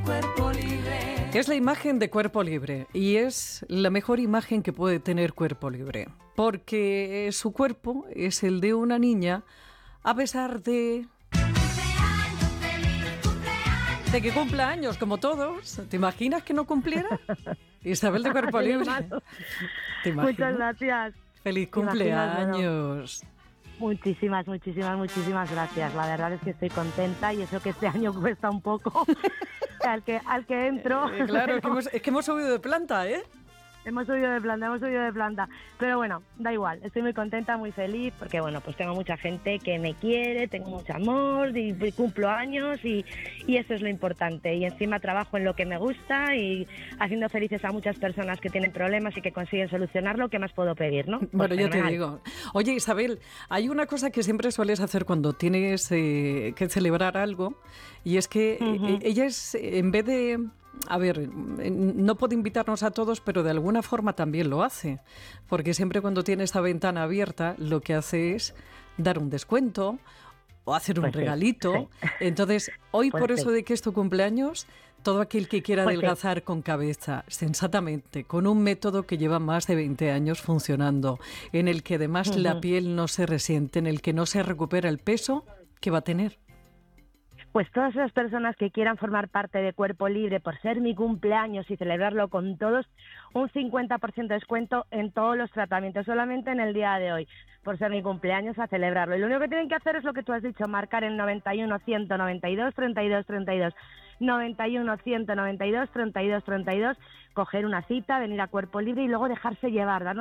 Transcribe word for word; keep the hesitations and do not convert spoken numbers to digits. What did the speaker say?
Cuerpo libre. Es la imagen de Cuerpo Libre y es la mejor imagen que puede tener Cuerpo Libre, porque su cuerpo es el de una niña a pesar de... de que cumpla años, como todos. ¿Te imaginas que no cumpliera? Isabel de Cuerpo Libre. ¿Te imaginas? Muchas gracias. Feliz ¿Te imaginas, cumpleaños. Muchísimas, muchísimas, muchísimas gracias. La verdad es que estoy contenta y eso que este año cuesta un poco al que al que entro. Eh, claro, es que, hemos, es que hemos subido de planta, ¿eh? Hemos subido de planta, hemos subido de planta. Pero bueno, da igual, estoy muy contenta, muy feliz, porque bueno, pues tengo mucha gente que me quiere, tengo mucho amor, y, y cumplo años y, y eso es lo importante. Y encima trabajo en lo que me gusta y haciendo felices a muchas personas que tienen problemas y que consiguen solucionarlo. ¿Qué más puedo pedir, no? Pues bueno, ya fenomenal. te digo. Oye, Isabel, hay una cosa que siempre sueles hacer cuando tienes eh, que celebrar algo, y es que uh-huh. eh, ella es, en vez de... A ver, no puede invitarnos a todos, pero de alguna forma también lo hace, porque siempre cuando tiene esta ventana abierta lo que hace es dar un descuento o hacer un pues regalito. Sí, sí. Entonces, hoy pues por sí. eso de que es tu cumpleaños, todo aquel que quiera pues adelgazar sí. con cabeza, sensatamente, con un método que lleva más de veinte años funcionando, en el que además uh-huh. la piel no se resiente, en el que no se recupera el peso que va a tener. Pues todas esas personas que quieran formar parte de Cuerpo Libre por ser mi cumpleaños y celebrarlo con todos, un cincuenta por ciento de descuento en todos los tratamientos, solamente en el día de hoy, por ser mi cumpleaños, a celebrarlo. Y lo único que tienen que hacer es lo que tú has dicho, marcar en noventa y uno, ciento noventa y dos, treinta y dos, treinta y dos, noventa y uno, ciento noventa y dos, treinta y dos, treinta y dos, coger una cita, venir a Cuerpo Libre y luego dejarse llevar, darnos